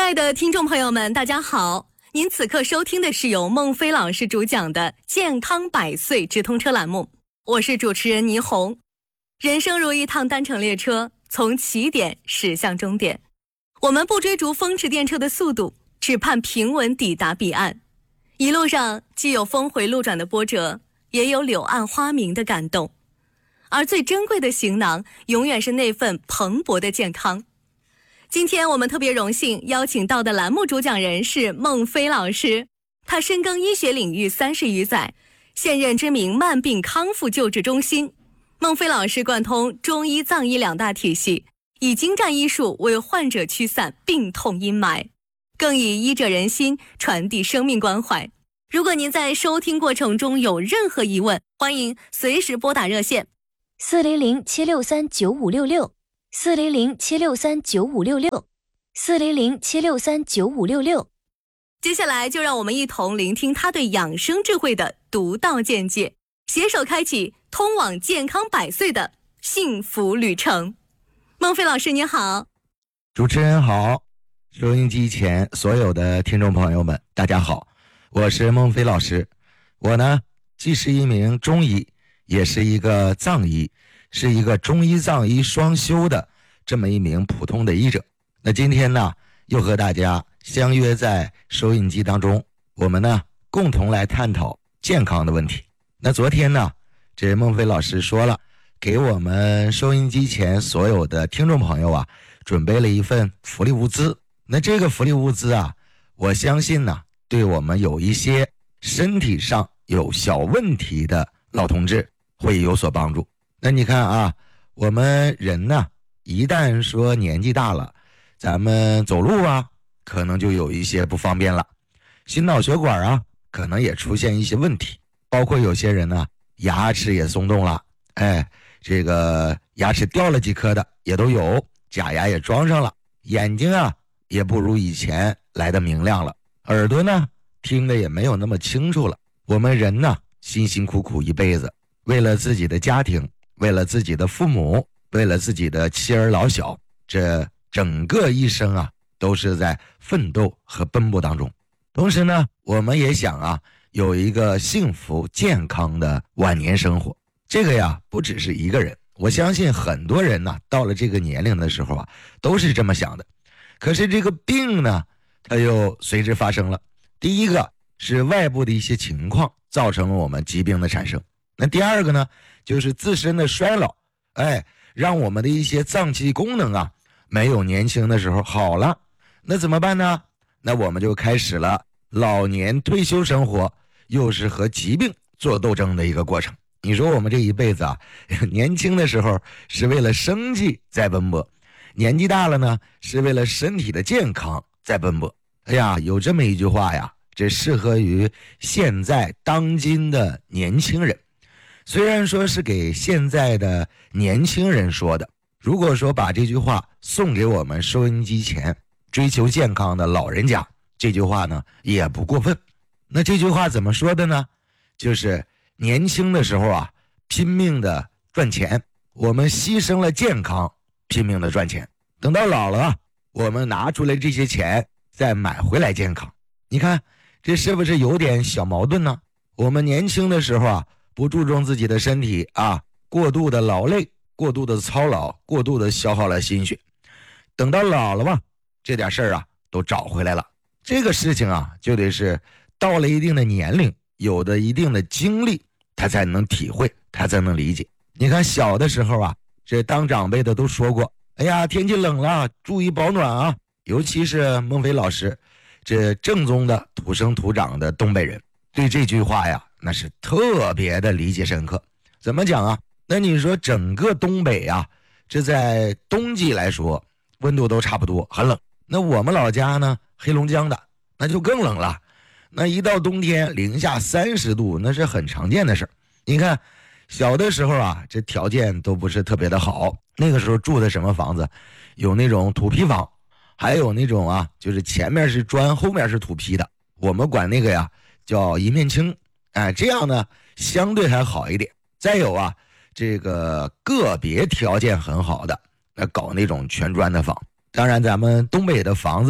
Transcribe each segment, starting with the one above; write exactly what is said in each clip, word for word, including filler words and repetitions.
爱的听众朋友们，大家好，您此刻收听的是由孟非老师主讲的健康百岁直通车栏目，我是主持人倪虹。人生如一趟单程列车，从起点驶向终点，我们不追逐风驰电掣的速度，只盼平稳抵达彼岸。一路上既有峰回路转的波折，也有柳暗花明的感动，而最珍贵的行囊永远是那份蓬勃的健康。今天我们特别荣幸邀请到的栏目主讲人是孟非老师，他深耕医学领域三十余载，现任知名慢病康复救治中心。孟非老师贯通中医藏医两大体系，以精湛医术为患者驱散病痛阴霾，更以医者仁心传递生命关怀。如果您在收听过程中有任何疑问，欢迎随时拨打热线四零零七六三九五六六四零零七六三九五六六四零零七六三九五六六。 接下来就让我们一同聆听他对养生智慧的独到见解，携手开启通往健康百岁的幸福旅程。孟非老师你好。 主持人好，收音机前所有的听众朋友们大家好，我是孟非老师。我呢既是一名中医，也是一个藏医，是一个中医藏医双修的这么一名普通的医者。那今天呢又和大家相约在收音机当中，我们呢共同来探讨健康的问题。那昨天呢这孟非老师说了，给我们收音机前所有的听众朋友啊准备了一份福利物资。那这个福利物资啊，我相信呢对我们有一些身体上有小问题的老同志会有所帮助。那你看啊，我们人呢一旦说年纪大了，咱们走路啊可能就有一些不方便了，心脑血管啊可能也出现一些问题，包括有些人呢牙齿也松动了，哎，这个牙齿掉了几颗的也都有，假牙也装上了，眼睛啊也不如以前来的明亮了，耳朵呢听得也没有那么清楚了。我们人呢辛辛苦苦一辈子，为了自己的家庭，为了自己的父母，为了自己的妻儿老小，这整个一生啊都是在奋斗和奔波当中。同时呢我们也想啊有一个幸福健康的晚年生活。这个呀不只是一个人，我相信很多人呢到了这个年龄的时候啊都是这么想的。可是这个病呢它又随之发生了。第一个是外部的一些情况造成了我们疾病的产生，那第二个呢就是自身的衰老，哎，让我们的一些脏器功能啊没有年轻的时候好了。那怎么办呢？那我们就开始了老年退休生活，又是和疾病做斗争的一个过程。你说我们这一辈子啊，年轻的时候是为了生计在奔波，年纪大了呢是为了身体的健康在奔波。哎呀，有这么一句话呀，这适合于现在当今的年轻人。虽然说是给现在的年轻人说的，如果说把这句话送给我们收音机前追求健康的老人家，这句话呢也不过分。那这句话怎么说的呢？就是年轻的时候啊拼命的赚钱，我们牺牲了健康拼命的赚钱，等到老了我们拿出来这些钱再买回来健康。你看这是不是有点小矛盾呢？我们年轻的时候啊不注重自己的身体啊，过度的劳累，过度的操劳，过度的消耗了心血，等到老了吧这点事儿啊都找回来了。这个事情啊就得是到了一定的年龄，有的一定的经历，他才能体会，他才能理解。你看小的时候啊，这当长辈的都说过，哎呀天气冷了注意保暖啊，尤其是孟非老师这正宗的土生土长的东北人，对这句话呀那是特别的理解深刻。怎么讲啊？那你说整个东北啊，这在冬季来说温度都差不多，很冷。那我们老家呢黑龙江的那就更冷了，那一到冬天零下三十度那是很常见的事儿。你看小的时候啊这条件都不是特别的好，那个时候住的什么房子，有那种土坯房，还有那种啊就是前面是砖后面是土坯的，我们管那个呀叫一面青，哎，这样呢相对还好一点。再有啊这个个别条件很好的，那搞那种全砖的房。当然咱们东北的房子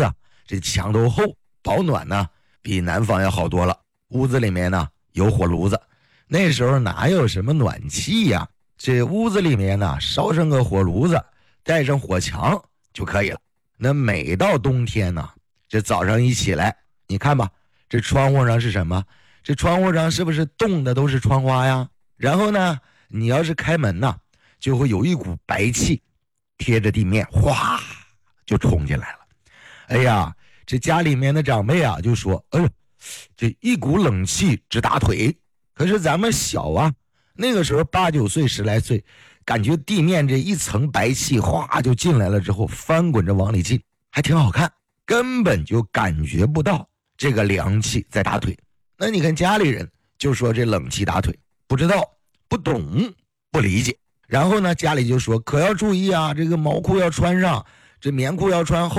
这墙都厚，保暖呢比南方要好多了。屋子里面呢有火炉子，那时候哪有什么暖气呀、啊？这屋子里面呢烧上个火炉子，带上火墙就可以了。那每到冬天呢，这早上一起来，你看吧，这窗户上是什么？这窗户上是不是冻的都是窗花呀？然后呢，你要是开门呢，就会有一股白气贴着地面，哗就冲进来了。哎呀，这家里面的长辈啊就说：“哎呦，这一股冷气直打腿。”可是咱们小啊，那个时候八九岁十来岁，感觉地面这一层白气哗就进来了之后，翻滚着往里进，还挺好看，根本就感觉不到这个凉气在打腿。那你看家里人就说这冷气打腿，不知道、不懂、不理解。然后呢，家里就说可要注意啊，这个毛裤要穿上，这棉裤要穿厚。